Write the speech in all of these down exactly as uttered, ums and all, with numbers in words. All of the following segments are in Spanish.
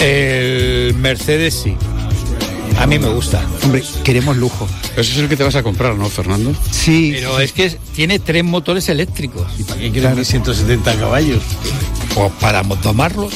El Mercedes sí. A mí me gusta. Hombre, queremos lujo. Ese es el que te vas a comprar, ¿no, Fernando? Sí. Pero es que tiene tres motores eléctricos. ¿Y para qué quieres ciento setenta caballos? Pues para tomarlos.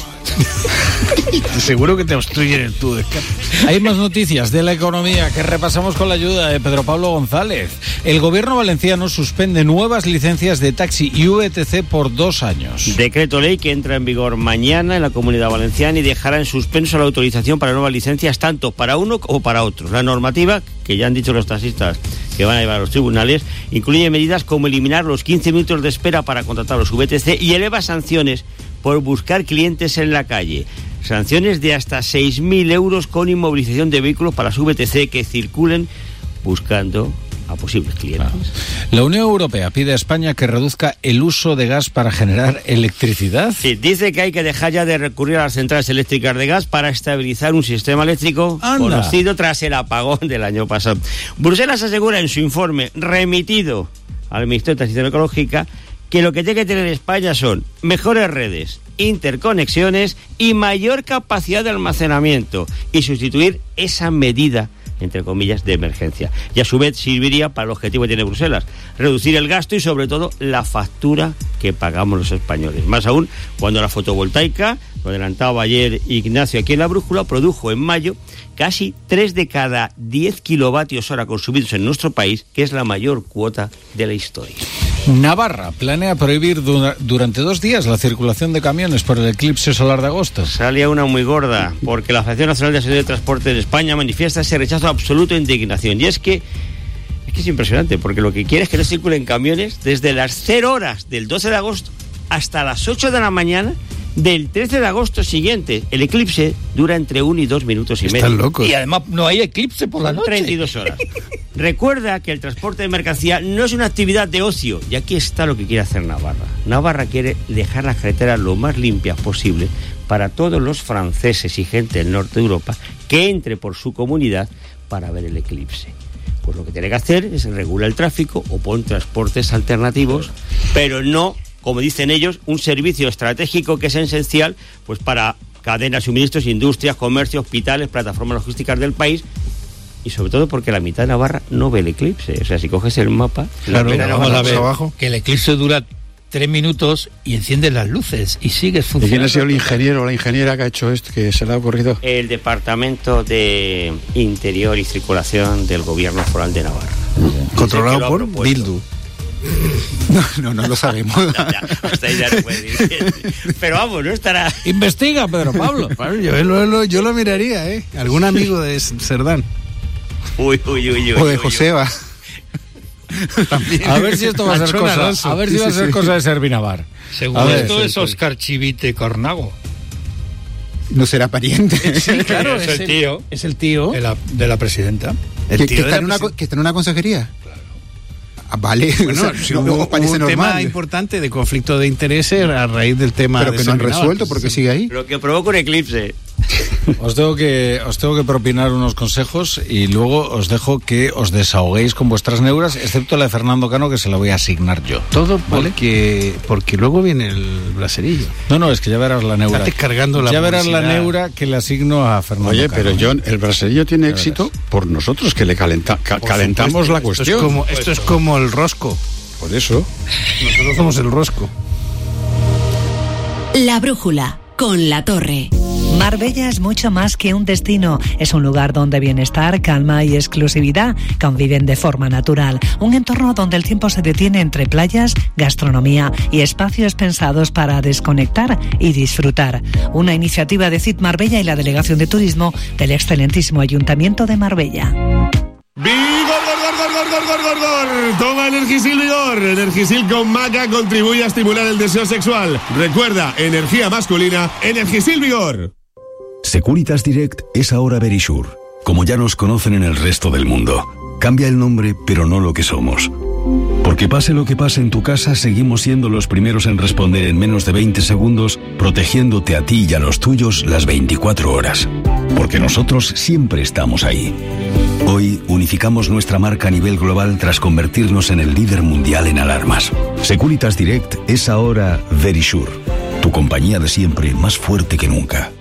Seguro que te obstruyen el tubo de escape. Hay más noticias de la economía que repasamos con la ayuda de Pedro Pablo González. El gobierno valenciano suspende nuevas licencias de taxi y V T C por dos años. Decreto ley que entra en vigor mañana en la Comunidad Valenciana y dejará en suspenso la autorización para nuevas licencias tanto para uno como para otros. La normativa, que ya han dicho los taxistas que van a llevar a los tribunales, incluye medidas como eliminar los quince minutos de espera para contratar los V T C y eleva sanciones por buscar clientes en la calle. Sanciones de hasta seis mil euros con inmovilización de vehículos para los V T C que circulen buscando a posibles clientes. La Unión Europea pide a España que reduzca el uso de gas para generar electricidad. Sí, dice que hay que dejar ya de recurrir a las centrales eléctricas de gas para estabilizar un sistema eléctrico Anda. conocido tras el apagón del año pasado. Bruselas asegura en su informe remitido al Ministerio de Transición Ecológica que lo que tiene que tener España son mejores redes, interconexiones y mayor capacidad de almacenamiento, y sustituir esa medida, entre comillas, de emergencia. Y a su vez serviría para el objetivo que tiene Bruselas, reducir el gasto y sobre todo la factura que pagamos los españoles. Más aún cuando la fotovoltaica, lo adelantaba ayer Ignacio aquí en La Brújula, produjo en mayo casi tres de cada diez kilovatios hora consumidos en nuestro país, que es la mayor cuota de la historia. Navarra planea prohibir dura- durante dos días la circulación de camiones por el eclipse solar de agosto. Salía una muy gorda, porque la Federación Nacional de Seguridad de Transporte de España manifiesta ese rechazo absoluto e indignación. Y es que, es que es impresionante, porque lo que quiere es que no circulen camiones desde las cero horas del doce de agosto hasta las ocho de la mañana del trece de agosto siguiente. El eclipse dura entre uno y dos minutos y medio. Están locos. Y además no hay eclipse por la noche. treinta y dos horas. Recuerda que el transporte de mercancía no es una actividad de ocio, y aquí está lo que quiere hacer Navarra. Navarra quiere dejar las carreteras lo más limpias posible para todos los franceses y gente del norte de Europa que entre por su comunidad para ver el eclipse. Pues lo que tiene que hacer es regular el tráfico o poner transportes alternativos, pero no, como dicen ellos, un servicio estratégico que es esencial pues para cadenas, suministros, industrias, comercio, hospitales, plataformas logísticas del país. Y sobre todo porque la mitad de Navarra no ve el eclipse. O sea, si coges el mapa... Claro, la Vamos a ver abajo. que el eclipse dura tres minutos y enciendes las luces y sigues ¿Y funcionando. quién ha sido el ingeniero o la ingeniera que ha hecho esto, que se le ha ocurrido? El Departamento de Interior y Circulación del Gobierno Foral de Navarra. Controlado Dice que lo ha por propuesto. Bildu. No, no, no lo sabemos. Ya, hasta ahí ya no puede decir. Pero vamos, no estará... Investiga, Pedro Pablo. Bueno, yo, lo, lo- yo lo miraría, ¿eh? Algún amigo de Cerdán. Uy, uy, uy, uy. O de uy, Joseba. A ver si esto va a ser Anchón cosa, Alonso. a ver si Sí, va a sí, ser sí. cosa de Servinavar. Según A ver, esto sí, es sí. Óscar Chivite Cornago. No será pariente. Sí, claro, es el tío. Es el tío. De la, de la presidenta. El que, tío que de está la en una, presi- co- que está en una consejería. Ah, vale. Bueno, O sea, si no- hubo, ¿os parece hubo un tema normal? importante de conflicto de intereses a raíz del tema Pero de que no han Servinavar. resuelto porque sigue ahí. Lo que provoca un eclipse. Os tengo que os tengo que propinar unos consejos y luego os dejo que os desahoguéis con vuestras neuras, excepto la de Fernando Cano, que se la voy a asignar yo. Todo ¿Vale? porque, porque luego viene el braserillo. No, no, es que ya verás la neura. Estás cargando la Ya verás la publicidad. neura que le asigno a Fernando Oye, Cano. pero John, el braserillo tiene Ya éxito verás. por nosotros, que le calenta- ca- Por calentamos supuesto, la esto cuestión. Es como, esto es como el rosco. Por eso. Nosotros somos el rosco. La Brújula, con La Torre. Marbella es mucho más que un destino. Es un lugar donde bienestar, calma y exclusividad conviven de forma natural. Un entorno donde el tiempo se detiene entre playas, gastronomía y espacios pensados para desconectar y disfrutar. Una iniciativa de C I T Marbella y la Delegación de Turismo del excelentísimo Ayuntamiento de Marbella. ¡Vigor, gor, gor, gor, gor, gor, gor, gor! Toma Energisil Vigor. Energisil con maca contribuye a estimular el deseo sexual. Recuerda, energía masculina, Energisil Vigor. Securitas Direct es ahora Verisure, como ya nos conocen en el resto del mundo. Cambia el nombre, pero no lo que somos. Porque pase lo que pase en tu casa, seguimos siendo los primeros en responder en menos de veinte segundos, protegiéndote a ti y a los tuyos las veinticuatro horas. Porque nosotros siempre estamos ahí. Hoy unificamos nuestra marca a nivel global tras convertirnos en el líder mundial en alarmas. Securitas Direct es ahora Verisure, tu compañía de siempre más fuerte que nunca.